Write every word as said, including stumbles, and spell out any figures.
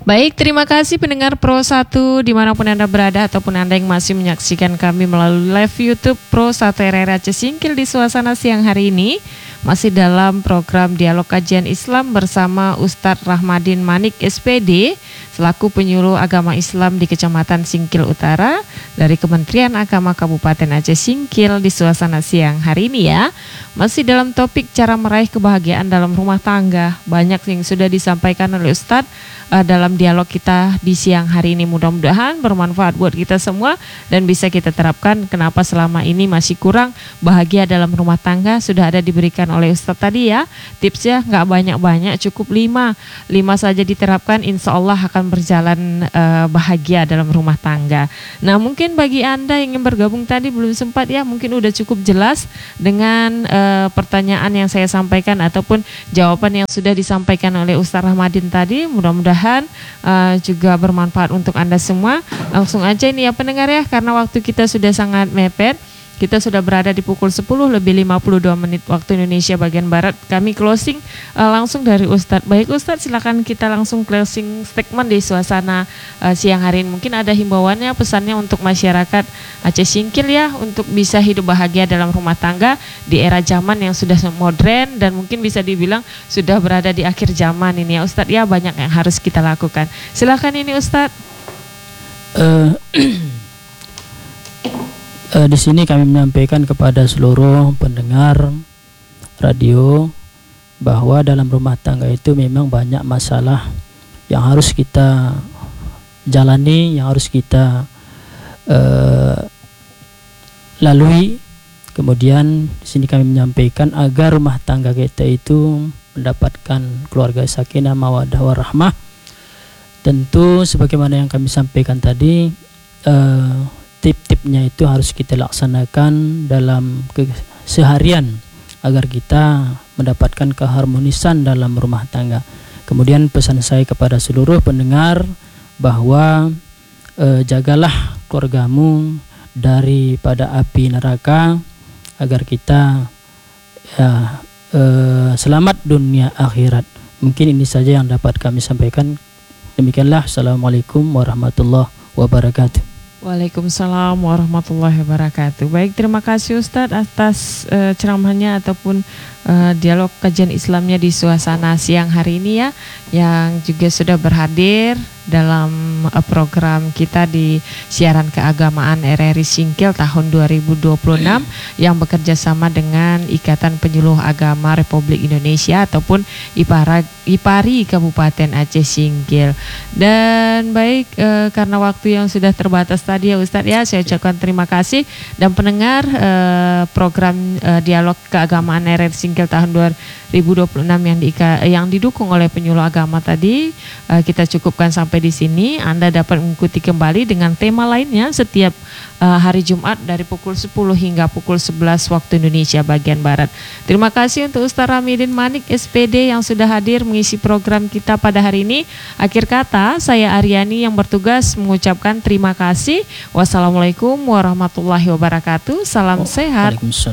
Baik, terima kasih pendengar Pro satu dimanapun Anda berada ataupun Anda yang masih menyaksikan kami melalui live YouTube Pro satu R R Aceh Singkil di suasana siang hari ini. Masih dalam program Dialog Kajian Islam bersama Ustadz Rahmadin Manik S P D selaku penyuluh agama Islam di Kecamatan Singkil Utara dari Kementerian Agama Kabupaten Aceh Singkil di suasana siang hari ini ya. Masih dalam topik cara meraih kebahagiaan dalam rumah tangga. Banyak yang sudah disampaikan oleh Ustadz uh, dalam dialog kita di siang hari ini. Mudah-mudahan bermanfaat buat kita semua dan bisa kita terapkan. Kenapa selama ini masih kurang bahagia dalam rumah tangga, sudah ada diberikan oleh Ustadz tadi ya. Tipsnya nggak banyak-banyak, cukup lima. Lima saja diterapkan, insya Allah akan berjalan uh, bahagia dalam rumah tangga. Nah, mungkin bagi Anda yang ingin bergabung tadi belum sempat ya, mungkin udah cukup jelas dengan uh, pertanyaan yang saya sampaikan ataupun jawaban yang sudah disampaikan oleh Ustadz Rahmadin tadi. Mudah-mudahan uh, juga bermanfaat untuk Anda semua. Langsung aja ini ya pendengar ya, karena waktu kita sudah sangat mepet. Kita sudah berada di pukul sepuluh lebih lima puluh dua menit waktu Indonesia bagian Barat. Kami closing uh, langsung dari Ustadz. Baik Ustadz, silakan kita langsung closing statement di suasana uh, siang hari ini. Mungkin ada himbauannya, pesannya untuk masyarakat Aceh Singkil ya, untuk bisa hidup bahagia dalam rumah tangga di era zaman yang sudah modern dan mungkin bisa dibilang sudah berada di akhir zaman ini ya Ustadz ya. Banyak yang harus kita lakukan. Silakan ini Ustadz. Uh, Uh, di sini kami menyampaikan kepada seluruh pendengar radio bahwa dalam rumah tangga itu memang banyak masalah yang harus kita jalani, yang harus kita uh, lalui. Kemudian di sini kami menyampaikan agar rumah tangga kita itu mendapatkan keluarga sakinah mawaddah warahmah. Tentu sebagaimana yang kami sampaikan tadi, uh, tip-tipnya itu harus kita laksanakan dalam keseharian agar kita mendapatkan keharmonisan dalam rumah tangga. Kemudian pesan saya kepada seluruh pendengar bahwa eh, jagalah keluargamu daripada api neraka agar kita ya, eh, selamat dunia akhirat. Mungkin ini saja yang dapat kami sampaikan. Demikianlah. Assalamualaikum warahmatullahi wabarakatuh. Waalaikumsalam warahmatullahi wabarakatuh. Baik, terima kasih Ustadz atas uh, ceramahnya ataupun uh, dialog kajian Islamnya di suasana siang hari ini ya, yang juga sudah berhadir dalam uh, program kita di siaran keagamaan R R I Singkil tahun dua ribu dua puluh enam yang bekerja sama dengan Ikatan Penyuluh Agama Republik Indonesia ataupun IPARA, IPARI Kabupaten Aceh Singkil. Dan baik, uh, karena waktu yang sudah terbatas tadi ya Ustadz ya, saya ucapkan terima kasih dan pendengar eh, program eh, dialog keagamaan R R Singkil tahun dua ribu dua puluh enam yang, di, yang didukung oleh penyuluh agama tadi eh, kita cukupkan sampai di sini. Anda dapat mengikuti kembali dengan tema lainnya setiap eh, hari Jumat dari pukul sepuluh hingga pukul sebelas waktu Indonesia bagian Barat. Terima kasih untuk Ustadz Rahmadin Manik S P D yang sudah hadir mengisi program kita pada hari ini. Akhir kata, saya Aryani yang bertugas mengucapkan terima kasih. Wassalamualaikum warahmatullahi wabarakatuh. Salam sehat.